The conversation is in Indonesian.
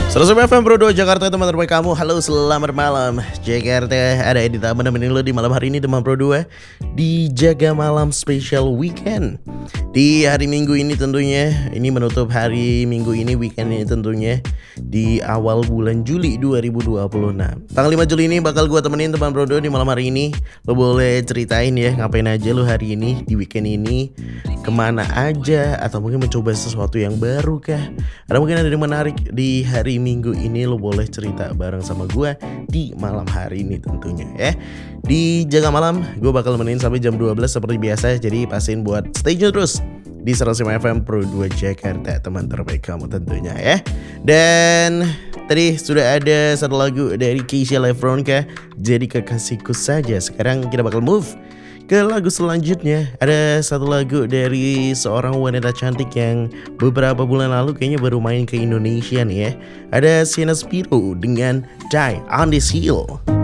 106 FM Pro 2 Jakarta, teman terbaik kamu. Halo, selamat malam Jakarta. Ada Edita menemani lo di malam hari ini, teman Pro 2, di Jaga Malam Special Weekend. Di hari Minggu ini tentunya, ini menutup hari Minggu ini, weekend ini tentunya di awal bulan Juli 2026. Tanggal 5 Juli ini bakal gue temenin teman Pro 2 di malam hari ini. Lo boleh ceritain ya, ngapain aja lo hari ini, di weekend ini, kemana aja, atau mungkin mencoba sesuatu yang baru kah? Ada mungkin ada yang menarik di hari Minggu ini, lo boleh cerita bareng sama gue di malam hari ini tentunya ya. Di Jaga Malam, gue bakal nemenin sampai jam 12 seperti biasa. Jadi pastiin buat stay tune terus di 105 FM Pro 2 Jakarta, teman terbaik kamu tentunya ya. Dan tadi sudah ada satu lagu dari Keisha Lefronka, Jadi Kekasihku Saja. Sekarang kita bakal move ke lagu selanjutnya. Ada satu lagu dari seorang wanita cantik yang beberapa bulan lalu kayaknya baru main ke Indonesia nih ya. Ada Sienna Spiro dengan Die on This Hill.